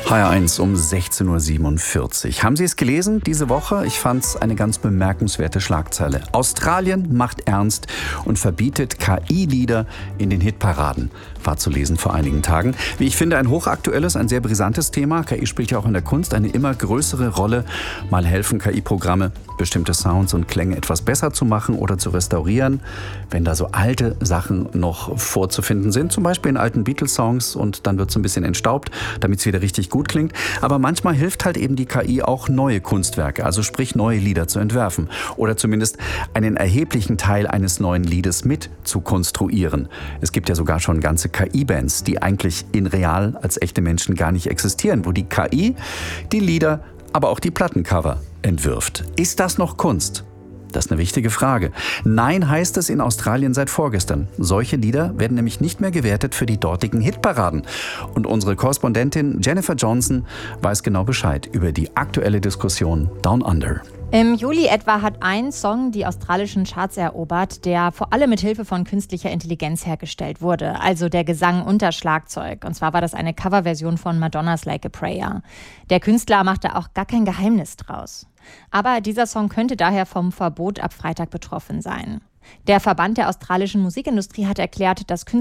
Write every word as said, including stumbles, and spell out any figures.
H R eins um sechzehn Uhr siebenundvierzig. Haben Sie es gelesen diese Woche? Ich fand es eine ganz bemerkenswerte Schlagzeile. Australien macht ernst und verbietet K I-Lieder in den Hitparaden. War zu lesen vor einigen Tagen. Wie ich finde, ein hochaktuelles, ein sehr brisantes Thema. K I spielt ja auch in der Kunst eine immer größere Rolle. Mal helfen K I-Programme, bestimmte Sounds und Klänge etwas besser zu machen oder zu restaurieren. Wenn da so alte Sachen noch vorzufinden sind, zum Beispiel in alten Beatles-Songs, und dann wird es ein bisschen entstaubt, damit es wieder richtig gut klingt. Aber manchmal hilft halt eben die K I auch, neue Kunstwerke, also sprich neue Lieder zu entwerfen. Oder zumindest einen erheblichen Teil eines neuen Liedes mit zu konstruieren. Es gibt ja sogar schon ganze K I-Bands, die eigentlich in real als echte Menschen gar nicht existieren, wo die K I die Lieder, aber auch die Plattencover entwirft. Ist das noch Kunst? Das ist eine wichtige Frage. Nein, heißt es in Australien seit vorgestern. Solche Lieder werden nämlich nicht mehr gewertet für die dortigen Hitparaden. Und unsere Korrespondentin Jennifer Johnson weiß genau Bescheid über die aktuelle Diskussion Down Under. Im Juli etwa hat ein Song die australischen Charts erobert, der vor allem mit Hilfe von künstlicher Intelligenz hergestellt wurde, also der Gesang unter Schlagzeug. Und zwar war das eine Coverversion von Madonnas Like a Prayer. Der Künstler machte auch gar kein Geheimnis draus. Aber dieser Song könnte daher vom Verbot ab Freitag betroffen sein. Der Verband der australischen Musikindustrie hat erklärt, dass Künstler